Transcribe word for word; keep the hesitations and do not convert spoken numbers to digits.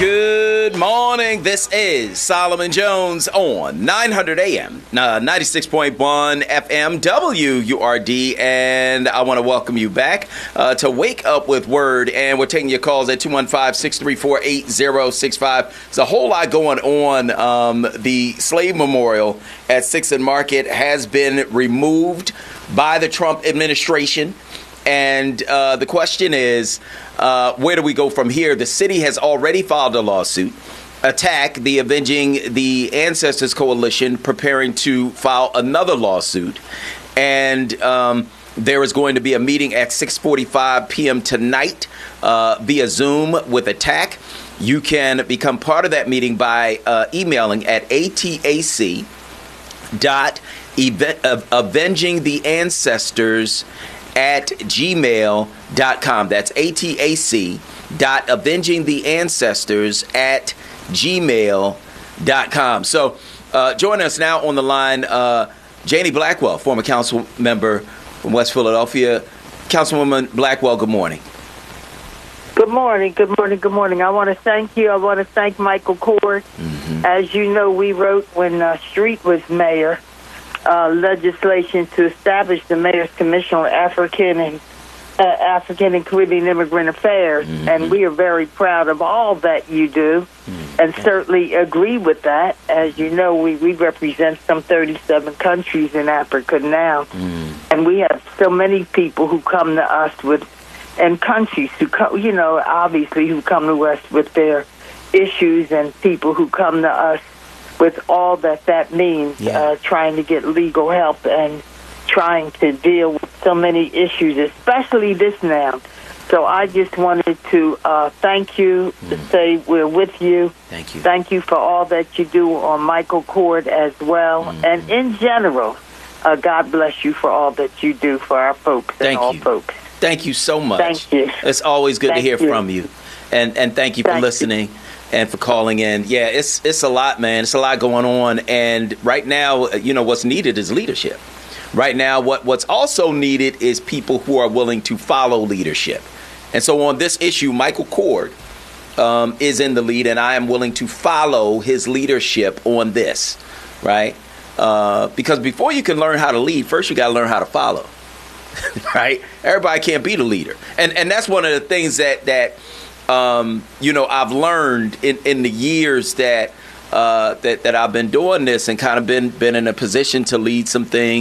Good morning. This is Solomon Jones on nine hundred A M, uh, ninety-six point one F M, W U R D, and I want to welcome you back uh, to Wake Up with Word, and we're taking your calls at two one five, six three four, eight zero six five. There's a whole lot going on. Um, the slave memorial at Sixth and Market has been removed by the Trump administration. And uh, the question is, uh, where do we go from here? The city has already filed a lawsuit, Attack, the Avenging the Ancestors Coalition, preparing to file another lawsuit. And um, there is going to be a meeting at six forty-five p.m. tonight uh, via Zoom with Attack. You can become part of that meeting by uh, emailing at atac dot avenging the ancestors at gmail dot com. That's atac dot avenging the ancestors at gmail dot com. So uh, joining us now on the line, uh, Janie Blackwell, former council member from West Philadelphia. Councilwoman Blackwell, good morning. Good morning, good morning, good morning. I want to thank you. I want to thank Michael Kort. Mm-hmm. As you know, we wrote when uh, Street was mayor, Uh, legislation to establish the Mayor's Commission on African and uh, African and Caribbean Immigrant Affairs, mm-hmm. and we are very proud of all that you do, mm-hmm. and certainly agree with that. As you know, we, we represent some thirty-seven countries in Africa now, mm-hmm. and we have so many people who come to us with, and countries who come, you know, obviously who come to us with their issues, and people who come to us with all that that means, yeah. uh, trying to get legal help and trying to deal with so many issues, especially this now. So I just wanted to uh, thank you, mm. to say we're with you. Thank you. Thank you for all that you do on Michael Kort as well. Mm. And in general, uh, God bless you for all that you do for our folks thank and all you. folks. Thank you so much. Thank you. It's always good thank to hear you. from you. And and thank you for thank listening. You. And for calling in. Yeah, it's it's a lot, man. It's a lot going on. And right now, you know, what's needed is leadership. Right now, what, what's also needed is people who are willing to follow leadership. And so on this issue, Michael Kort um, is in the lead, and I am willing to follow his leadership on this, right? Uh, because before you can learn how to lead, first you got to learn how to follow, right? Everybody can't be the leader. And and that's one of the things that that Um, you know, I've learned in, in the years that uh, that that I've been doing this and kind of been been in a position to lead some things.